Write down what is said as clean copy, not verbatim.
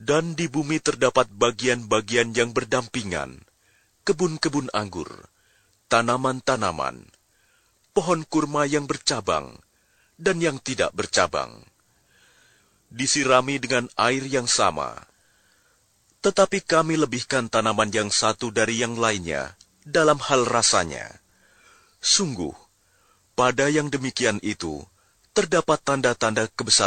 Dan di bumi terdapat bagian-bagian yang berdampingan, kebun-kebun anggur, tanaman-tanaman, pohon kurma yang bercabang dan yang tidak bercabang. Disirami dengan air yang sama, tetapi kami lebihkan tanaman yang satu dari yang lainnya dalam hal rasanya. Sungguh, pada yang demikian itu terdapat tanda-tanda kebesaran